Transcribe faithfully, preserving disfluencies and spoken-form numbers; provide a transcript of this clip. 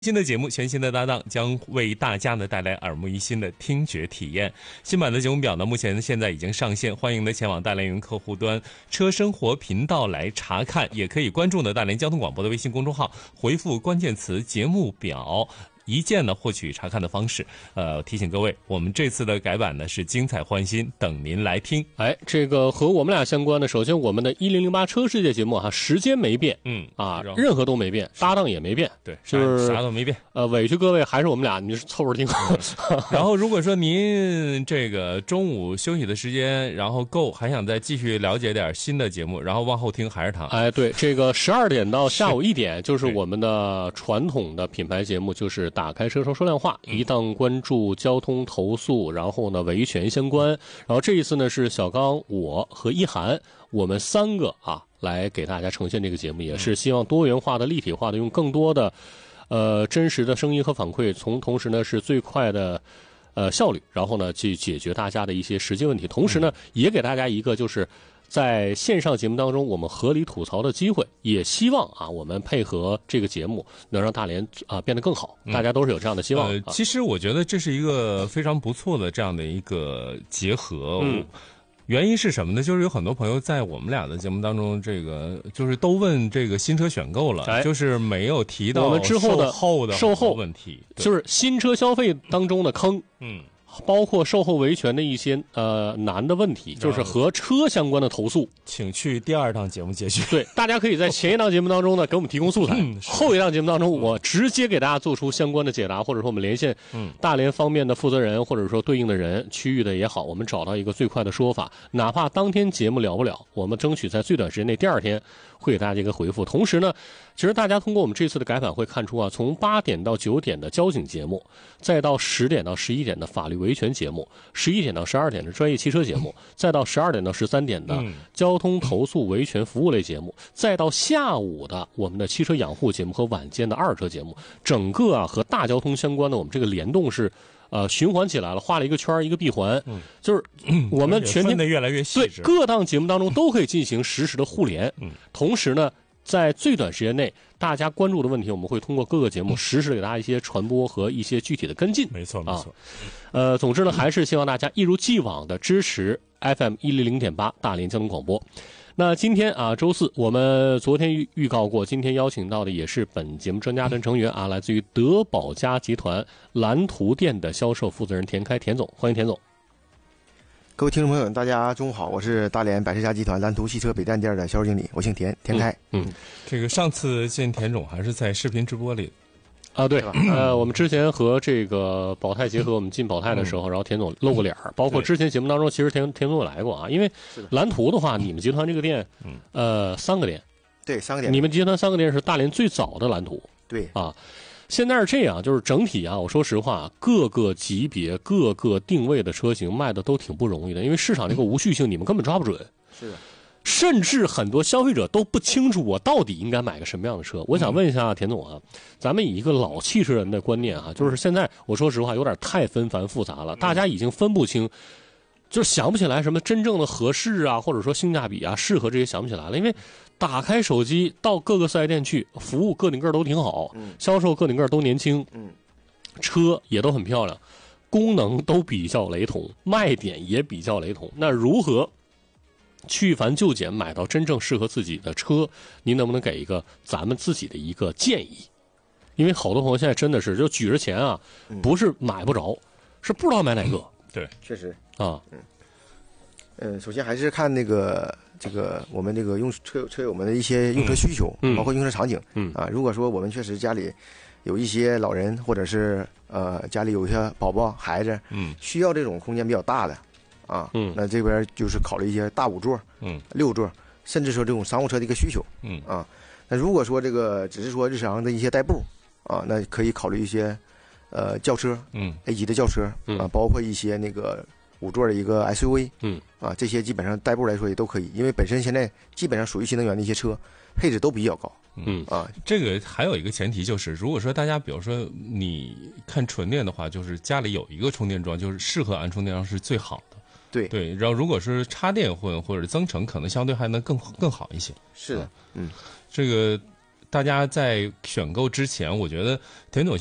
新的节目，全新的搭档将为大家呢带来耳目一新的听觉体验。新版的节目表呢，目前现在已经上线，欢迎呢前往大连云客户端车生活频道来查看，也可以关注呢大连交通广播的微信公众号，回复关键词节目表，一键呢获取查看的方式。呃，提醒各位，我们这次的改版呢是精彩换新，等您来听。 哎，这个和我们俩相关的，首先我们的一零零八车世界节目哈、啊，时间没变， 嗯啊，任何都没变，搭档也没变， 对， 就是啥都没变。 呃，委屈各位，还是我们俩，你是凑合听。 然后如果说您这个中午休息的时间然后够，还想再继续了解点新的节目，然后往后听还是他。 哎，对，这个十二点到下午一点就是我们的传统的品牌节目，就是打开车窗说亮话，一档关注交通投诉，然后呢维权相关。然后这一次呢是小刚、我和一涵，我们三个啊来给大家呈现这个节目，也是希望多元化的、立体化的，用更多的呃真实的声音和反馈，从同时呢是最快的呃效率，然后呢去解决大家的一些实际问题，同时呢也给大家一个就是在线上节目当中我们合理吐槽的机会，也希望啊我们配合这个节目能让大连啊变得更好，大家都是有这样的希望。 呃，其实我觉得这是一个非常不错的这样的一个结合。 嗯， 原因是什么呢？就是有很多朋友在我们俩的节目当中，这个就是都问这个新车选购了， 哎、 就是没有提到我们之后的售后的售后问题， 就是新车消费当中的坑。 嗯。 包括售后维权的一些呃难的问题，就是和车相关的投诉， 请去第二档节目解决。 对，大家可以在前一档节目当中呢给我们提供素材，嗯、后一档节目当中我直接给大家做出相关的解答，或者说我们连线大连方面的负责人，或者说对应的人，区域的也好，我们找到一个最快的说法，哪怕当天节目了不了，我们争取在最短时间内第二天会给大家一个回复。同时呢，其实大家通过我们这次的改版会看出啊，从八点到九点的交警节目，再到十点到十一点的法律维权节目，十一点到十二点的专业汽车节目，再到十二点到十三点的交通投诉维权服务类节目，再到下午的我们的汽车养护节目和晚间的二手车节目，整个啊和大交通相关的我们这个联动是呃循环起来了，画了一个圈一个闭环，嗯、就是我们全天的越来越细致， 对各档节目当中都可以进行实时的互联，嗯、同时呢。在最短时间内，大家关注的问题，我们会通过各个节目实时的给大家一些传播和一些具体的跟进。 没错，没错。 啊、呃，总之呢，还是希望大家一如既往的支持 F M 一零零点八大连交通广播。那今天啊，周四，我们昨天预预告过，今天邀请到的也是本节目专家团成员啊，来自于德宝佳集团蓝图店的销售负责人田开田总，欢迎田总。 各位听众朋友大家中午好，我是大连百世家集团蓝图汽车北站店的销售经理，我姓田，田开。 嗯，嗯这个上次见田总还是在视频直播里啊，对，呃，我们之前和这个宝泰结合，我们进宝泰的时候，嗯、然后田总露过脸儿，包括之前节目当中，其实田田总也来过啊。因为蓝图的话，你们集团这个店，呃，三个店， 对，三个店， 你们集团三个店是大连最早的蓝图， 对啊。现在是这样，就是整体啊，我说实话，各个级别、各个定位的车型卖的都挺不容易的，因为市场这个无序性，你们根本抓不准。 是的， 甚至很多消费者都不清楚我到底应该买个什么样的车。我想问一下田总啊，咱们以一个老汽车人的观念啊，就是现在我说实话有点太纷繁复杂了，大家已经分不清。就是想不起来什么真正的合适啊，或者说性价比啊，适合这些想不起来了。因为打开手机到各个四 S 店去，服务个顶个都挺好，嗯、销售个顶个都年轻，嗯、车也都很漂亮，功能都比较雷同，卖点也比较雷同。那如何去繁就简买到真正适合自己的车？您能不能给一个咱们自己的一个建议？因为好多朋友现在真的是就举着钱啊，不是买不着，是不知道买哪个。嗯对， 确实啊， 嗯，呃，首先还是看那个这个我们这个用车车友们的一些用车需求，嗯、包括用车场景，嗯啊，如果说我们确实家里有一些老人，或者是呃家里有一些宝宝孩子，嗯，需要这种空间比较大的，啊，嗯，那这边就是考虑一些大五座，嗯，六座，甚至说这种商务车的一个需求，嗯啊，那如果说这个只是说日常的一些代步，啊，那可以考虑一些。呃，轿车，嗯 ，A 级的轿车，嗯啊，包括一些那个五座的一个 S U V， 嗯啊，这些基本上代步来说也都可以，因为本身现在基本上属于新能源的一些车，配置都比较高， 嗯啊，这个还有一个前提就是，如果说大家比如说你看纯电的话，就是家里有一个充电桩，就是适合安充电桩是最好的， 对对，然后如果是插电混或者增程，可能相对还能更更好一些， 是的，嗯， 这个。 大家在选购之前，我觉得挺有